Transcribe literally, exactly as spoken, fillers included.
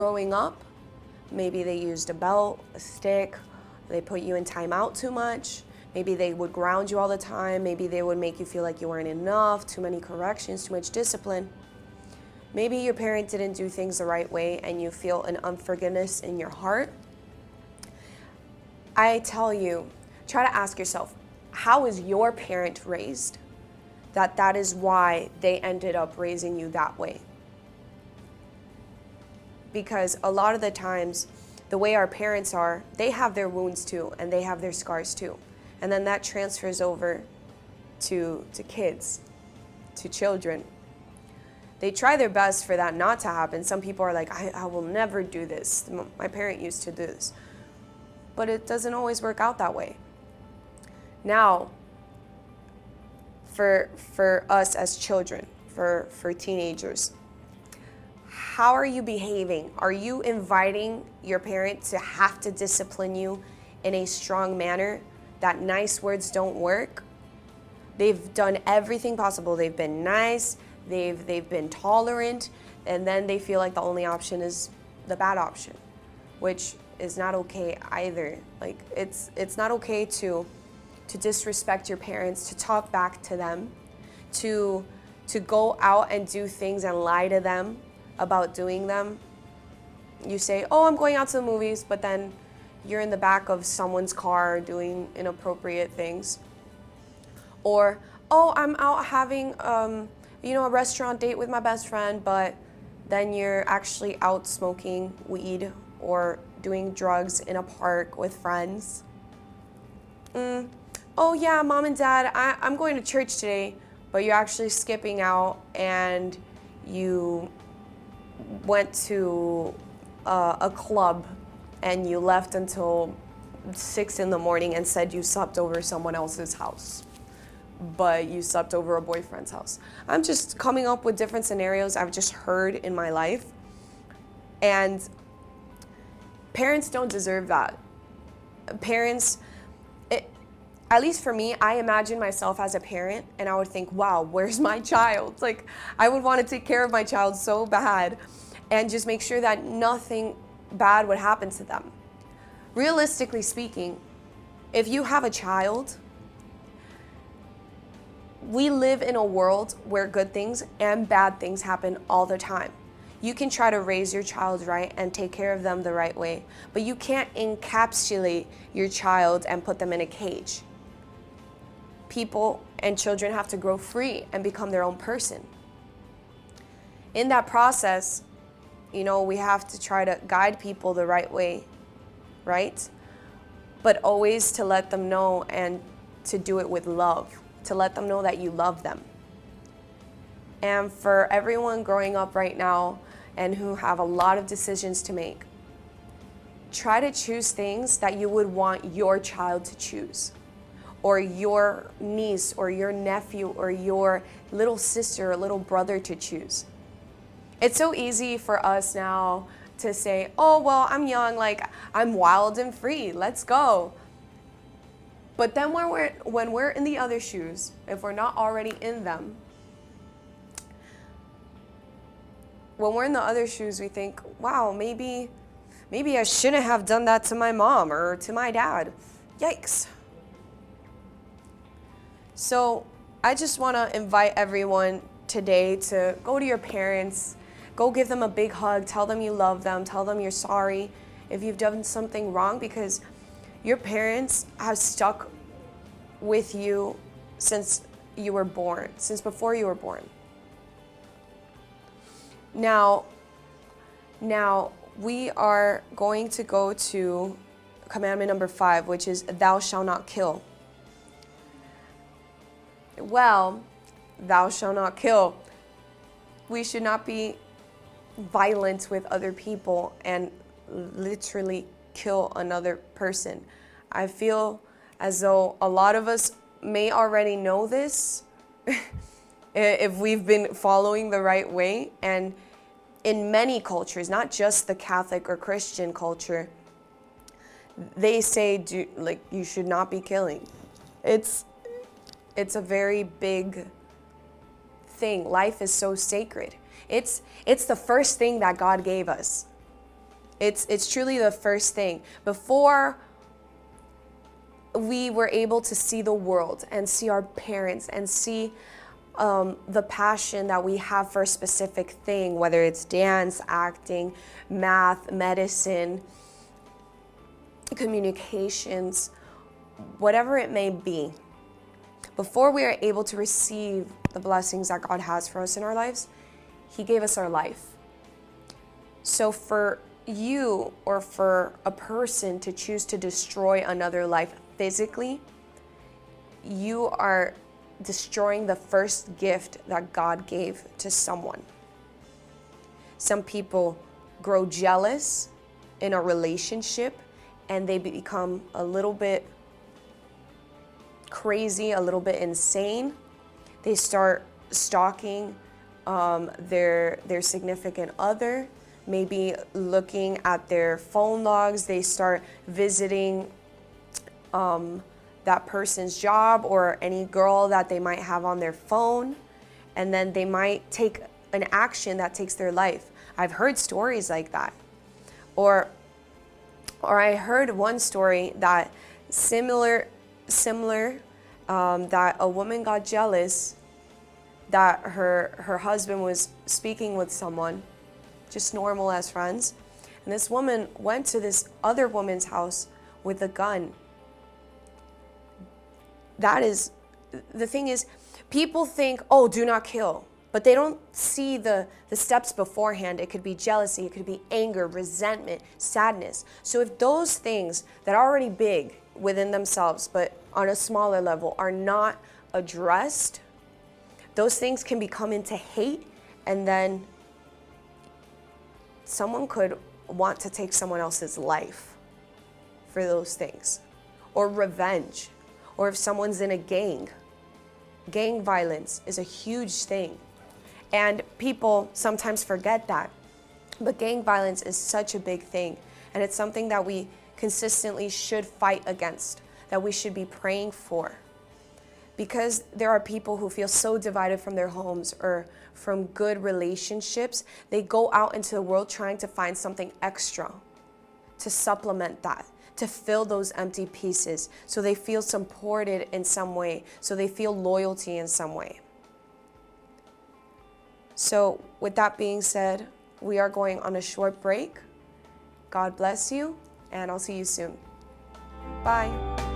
Growing up, maybe they used a belt, a stick, they put you in timeout too much, maybe they would ground you all the time, maybe they would make you feel like you weren't enough, too many corrections, too much discipline. Maybe your parent didn't do things the right way and you feel an unforgiveness in your heart. I tell you, try to ask yourself, how is your parent raised? That that is why they ended up raising you that way. Because a lot of the times, the way our parents are, they have their wounds too, and they have their scars too. And then that transfers over to, to kids, to children. They try their best for that not to happen. Some people are like, I, I will never do this. My parent used to do this. But it doesn't always work out that way. Now, for, for us as children, for, for teenagers, how are you behaving? Are you inviting your parent to have to discipline you in a strong manner, that nice words don't work? They've done everything possible. They've been nice, they've, they've been tolerant, and then they feel like the only option is the bad option, which is not okay either. Like, it's, it's not okay to, to disrespect your parents, to talk back to them, to, to go out and do things and lie to them about doing them. You say, oh, I'm going out to the movies, but then you're in the back of someone's car doing inappropriate things. Or, oh, I'm out having, um, you know, a restaurant date with my best friend, but then you're actually out smoking weed or doing drugs in a park with friends. Mm. Oh yeah, mom and dad, I, I'm going to church today, but you're actually skipping out and you went to uh, a club and you left until six in the morning and said you slept over someone else's house, but you slept over a boyfriend's house. I'm just coming up with different scenarios I've just heard in my life. And parents don't deserve that. Parents, it, at least for me, I imagine myself as a parent and I would think, wow, where's my child? Like, I would want to take care of my child so bad and just make sure that nothing bad would happen to them. Realistically speaking, if you have a child, we live in a world where good things and bad things happen all the time. You can try to raise your child right and take care of them the right way, but you can't encapsulate your child and put them in a cage. People and children have to grow free and become their own person. In that process, you know, we have to try to guide people the right way, right? But always to let them know and to do it with love, to let them know that you love them. And for everyone growing up right now and who have a lot of decisions to make, try to choose things that you would want your child to choose, or your niece or your nephew or your little sister or little brother to choose. It's so easy for us now to say, oh, well, I'm young, like, I'm wild and free, let's go. But then when we're, when we're in the other shoes, if we're not already in them, when we're in the other shoes, we think, wow, maybe, maybe I shouldn't have done that to my mom or to my dad. Yikes. So I just want to invite everyone today to go to your parents, go give them a big hug, tell them you love them, tell them you're sorry if you've done something wrong, because your parents have stuck with you since you were born, since before you were born. Now, now we are going to go to commandment number five, which is thou shalt not kill. Well, thou shalt not kill. We should not be violent with other people and literally kill another person. I feel as though a lot of us may already know this if we've been following the right way. And in many cultures, not just the Catholic or Christian culture, they say do, like you should not be killing. It's it's a very big thing. Life is so sacred. It's, it's the first thing that God gave us. It's, it's truly the first thing. Before we were able to see the world and see our parents and see um, the passion that we have for a specific thing, whether it's dance, acting, math, medicine, communications, whatever it may be. Before we are able to receive the blessings that God has for us in our lives, He gave us our life. So for you or for a person to choose to destroy another life physically, you are destroying the first gift that God gave to someone. Some people grow jealous in a relationship and they become a little bit crazy, a little bit insane. They start stalking um, their their significant other, maybe looking at their phone logs. They start visiting um, that person's job or any girl that they might have on their phone, and then they might take an action that takes their life. I've heard stories like that. Or or I heard one story that similar similar um, that a woman got jealous that her her husband was speaking with someone, just normal as friends, and this woman went to this other woman's house with a gun. That is, the thing is, people think, oh, do not kill, but they don't see the, the steps beforehand. It could be jealousy, it could be anger, resentment, sadness. So if those things that are already big within themselves, but on a smaller level, are not addressed, those things can become into hate, and then someone could want to take someone else's life for those things. Or revenge. Or if someone's in a gang. Gang violence is a huge thing. And people sometimes forget that. But gang violence is such a big thing. And it's something that we consistently should fight against, that we should be praying for. Because there are people who feel so divided from their homes or from good relationships, they go out into the world trying to find something extra to supplement that, to fill those empty pieces, so they feel supported in some way, so they feel loyalty in some way. So with that being said, we are going on a short break. God bless you, and I'll see you soon. Bye.